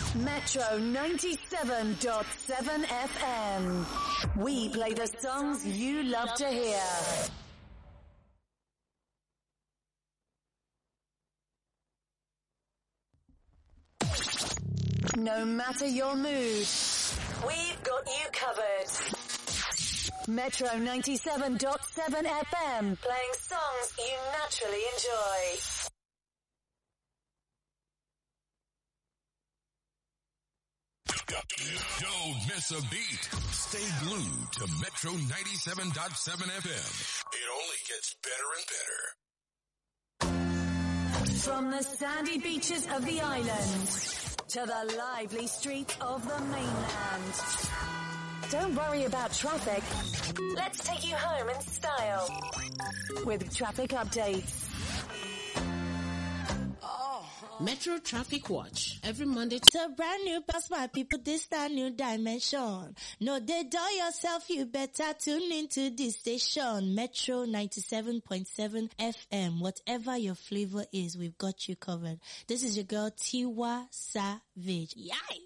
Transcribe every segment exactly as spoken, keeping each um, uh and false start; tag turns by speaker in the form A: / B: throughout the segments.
A: Metro ninety-seven point seven F M. We play the songs you love to hear. No matter your mood, we've got you covered. Metro ninety-seven point seven F M, playing songs you naturally enjoy.
B: Don't miss a beat. Stay glued to Metro ninety-seven point seven F M. It only gets better and better.
A: From the sandy beaches of the island to the lively streets of the mainland. Don't worry about traffic. Let's take you home in style with traffic updates.
C: Metro Traffic Watch every Monday.
D: It's a brand new pass, my people. This a new dimension. No, they dull yourself. You better tune into this station, Metro ninety-seven point seven F M. Whatever your flavor is, we've got you covered. This is your girl Tiwa Savage. Yay!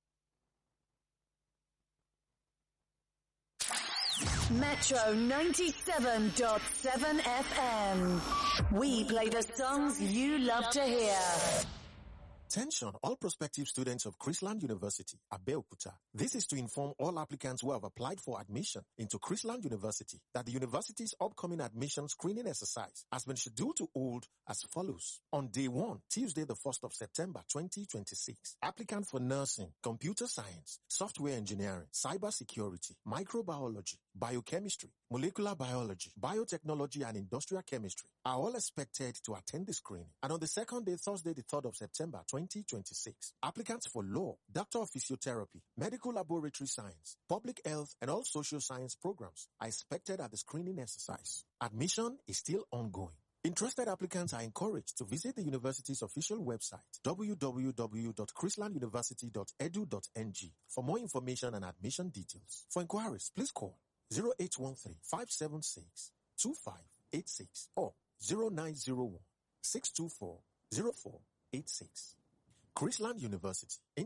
A: Metro ninety-seven point seven F M. We play the songs you love to hear.
E: Attention, all prospective students of Chrisland University, Abeokuta. This is to inform all applicants who have applied for admission into Chrisland University that the university's upcoming admission screening exercise has been scheduled to hold as follows. On day one, Tuesday the first of September twenty twenty-six, applicants for nursing, computer science, software engineering, cybersecurity, microbiology, biochemistry, molecular biology, biotechnology, and industrial chemistry are all expected to attend the screening. And on the second day, Thursday the third of September twenty twenty-six, applicants for law, doctor of physiotherapy, medical laboratory science, public health, and all social science programs are expected at the screening exercise. Admission is still ongoing. Interested applicants are encouraged to visit the university's official website, w w w dot chrisland university dot e d u dot n g, for more information and admission details. For inquiries, please call zero eight one three, five seven six, two five eight six or zero nine zero one, six two four, zero four eight six. Chrisland University.